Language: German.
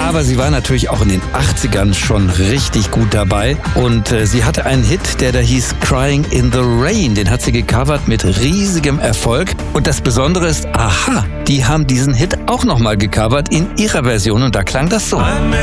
Aber sie war natürlich auch in den 80ern schon richtig gut dabei. Und sie hatte einen Hit, der da hieß Crying in the Rain. Den hat sie gecovert mit riesigem Erfolg. Und das Besondere ist, aha, die haben diesen Hit auch nochmal gecovert in ihrer Version. Und da klang das so.